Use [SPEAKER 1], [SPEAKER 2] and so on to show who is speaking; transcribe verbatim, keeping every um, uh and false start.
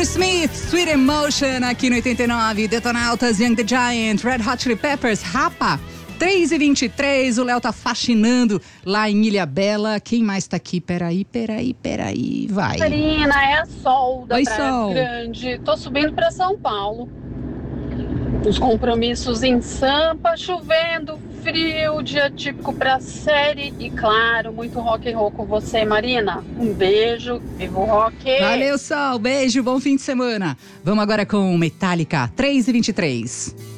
[SPEAKER 1] Smith, Sweet Emotion, aqui no oitenta e nove, Detonautas, Young the Giant, Red Hot Chili Peppers, Rapa. três e vinte e três, o Léo tá faxinando lá em Ilhabela. Quem mais tá aqui? Peraí, peraí, peraí, vai.
[SPEAKER 2] Marina, é a Sol da
[SPEAKER 1] Oi,
[SPEAKER 2] Praia
[SPEAKER 1] Sol.
[SPEAKER 2] Grande. Tô subindo pra São Paulo. Os compromissos em Sampa, chovendo, frio, dia típico pra série e, claro, muito rock and roll com você, Marina. Um beijo, viva o rock!
[SPEAKER 1] Valeu, Sol, beijo, bom fim de semana. Vamos agora com Metallica, três e vinte e três.